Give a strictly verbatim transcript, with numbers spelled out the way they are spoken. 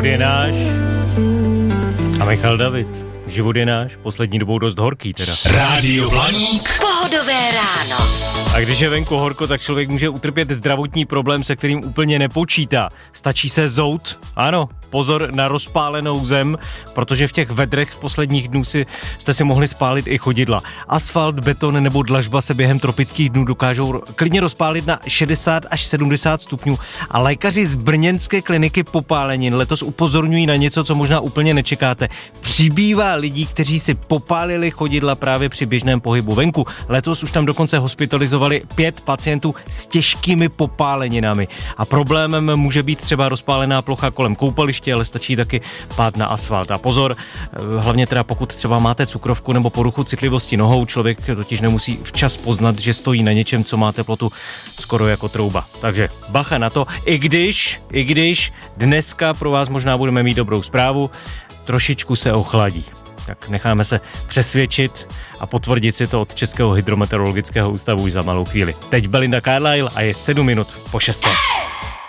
je náš. A Michal David. Život je náš, poslední dobou dost horký teda. Rádio Blaník. Pohodové ráno. A když je venku horko, tak člověk může utrpět zdravotní problém, se kterým úplně nepočítá. Stačí se zout? Ano, pozor na rozpálenou zem, protože v těch vedrech z posledních dnů si, jste si mohli spálit i chodidla. Asfalt, beton nebo dlažba se během tropických dnů dokážou klidně rozpálit na šedesát až sedmdesát stupňů. A lékaři z brněnské kliniky popálenin letos upozorňují na něco, co možná úplně nečekáte. Přibývá lidí, kteří si popálili chodidla právě při běžném pohybu venku. Letos už tam dokonce hospitalizovali pět pacientů s těžkými popáleninami. A problémem může být třeba rozpálená plocha kolem koupaliště, ale stačí taky pád na asfalt. A pozor, hlavně teda pokud třeba máte cukrovku nebo poruchu citlivosti nohou, člověk totiž nemusí včas poznat, že stojí na něčem, co má teplotu skoro jako trouba. Takže bacha na to, i když, i když dneska pro vás možná budeme mít dobrou zprávu, trošičku se ochladí. Tak necháme se přesvědčit a potvrdit si to od Českého hydrometeorologického ústavu už za malou chvíli. Teď Belinda Carlisle a je sedm minut po šesté.